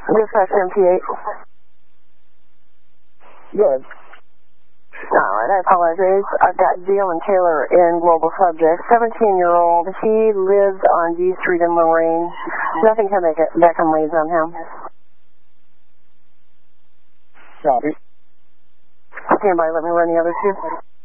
Dispatch MP8. Good. Alright, I apologize. I've got Jalen Taylor in global subject. 17-year-old. He lives on D Street in Lorraine. Nothing can make it back on leads on him. Copy. Stand by, let me run the other two.